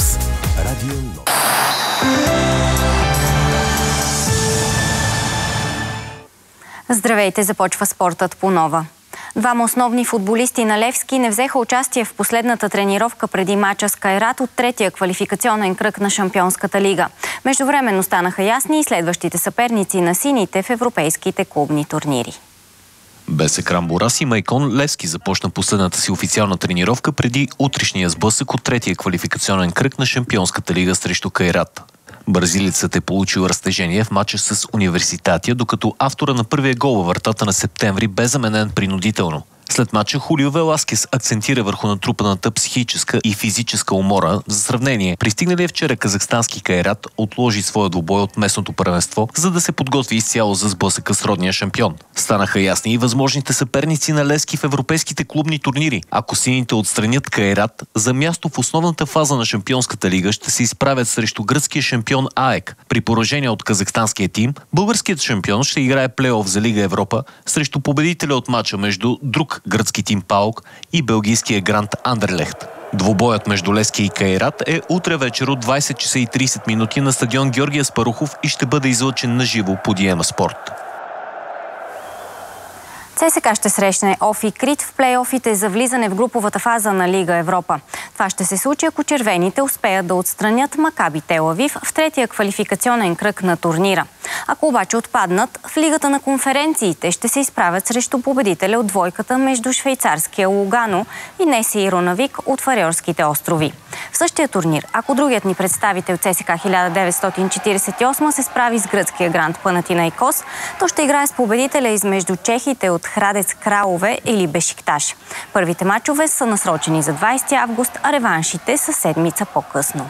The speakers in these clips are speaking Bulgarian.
Нос. Радио Нос. Здравейте, започва спортът по Нова. Двама основни футболисти на Левски не взеха участие в последната тренировка преди мача с Кайрат от третия квалификационен кръг на Шампионската лига. Междувременно станаха ясни и следващите съперници на сините в европейските клубни турнири. Без екран Борас и Майкон, Левски започна последната си официална тренировка преди утрешния сблъсък от третия квалификационен кръг на Шампионската лига срещу Кайрат. Бразилецът е получил разтежение в матча с Университатия, докато автора на първия гол във вратата на септември бе заменен принудително. След матча Хулио Веласкес акцентира върху натрупаната психическа и физическа умора. За сравнение, пристигналият вчера казахстански Кайрат отложи своя двубой от местното първенство, за да се подготви изцяло за сблъсъка с родния шампион. Станаха ясни и възможните съперници на Левски в европейските клубни турнири. Ако сините отстранят Кайрат, за място в основната фаза на Шампионската лига ще се изправят срещу гръцкия шампион АЕК. При поражение от казахстанския тим, българският шампион ще играе плейоф за Лига Европа срещу победителя от матча между друг гръцки тим ПАОК и белгийския Грант Андерлехт. Двубоят между Левски и Кайрат е утре вечер от 20 часа и 30 минути на стадион Георги Аспарухов и ще бъде излъчен на живо по Диема Спорт. ЦСКА ще срещне ОФИ Крит в плейофите за влизане в груповата фаза на Лига Европа. Това ще се случи, ако червените успеят да отстранят Макаби Тел Авив в третия квалификационен кръг на турнира. Ако обаче отпаднат, в Лигата на конференциите ще се изправят срещу победителя от двойката между швейцарския Лугано и Неси Ронавик от Фариорските острови. В същия турнир, ако другият ни представител ЦСКА 1948 се справи с гръцкия Грант Панатинайкос, то ще играе с победителя измежду чехите от Храдец Кралове или Бешикташ. Първите мачове са насрочени за 20 август, а реваншите са седмица по-късно.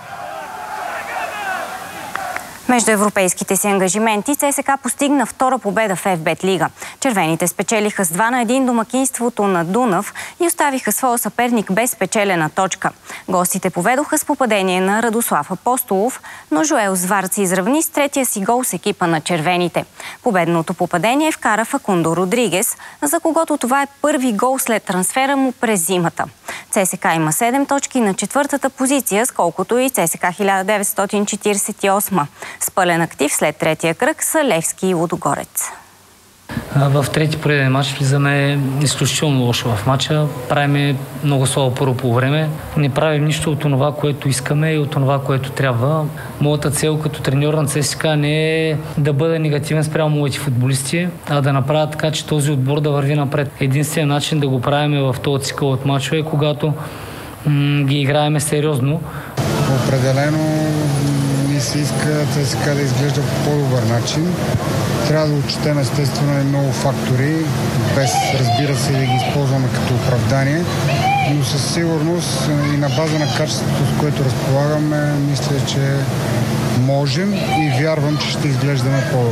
Между европейските си ангажименти ЦСКА постигна втора победа в ФБ Лига. Червените спечелиха с 2-1 домакинството на Дунав и оставиха своя съперник без спечелена точка. Гостите поведоха с попадение на Радослав Апостолов, но Жоел Зварци изравни с третия си гол с екипа на червените. Победното попадение вкара Факундо Родригес, за когото това е първи гол след трансфера му през зимата. ЦСКА има 7 точки на четвъртата позиция, сколкото и ЦСКА 1948. С пълен актив след третия кръг са Левски и Лудогорец. В трети пореден мач влизаме изключително лошо в мача. Правиме много слабо първо по време. Не правим нищо от това, което искаме и от това, което трябва. Моята цел като треньор на ЦСКА не е да бъда негативен спрямо моите футболисти, а да направя така, че този отбор да върви напред. Единственият начин да го правим в този цикъл от мачове е когато ги играеме сериозно. Определено ни се иска ЦСКА да изглежда по по-добър начин. Трябва да отчетем естествено и много фактори, без, разбира се, да ги използваме като оправдание, но със сигурност и на база на качеството, с което разполагаме, мисля, че можем и вярвам, че ще изглеждаме по-добре.